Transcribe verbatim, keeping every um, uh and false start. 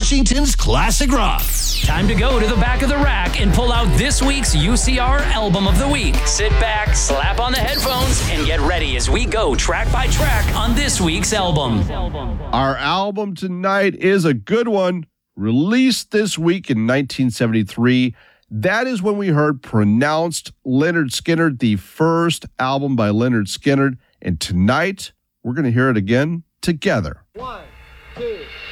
Washington's classic rock. Time to go to the back of the rack and pull out this week's U C R Album of the Week. Sit back, slap on the headphones, and get ready as we go track by track on this week's album. Our album tonight is a good one, released this week in nineteen seventy-three. That is when we heard Pronounced Lynyrd Skynyrd, the first album by Lynyrd Skynyrd. And tonight, we're going to hear it again together. One.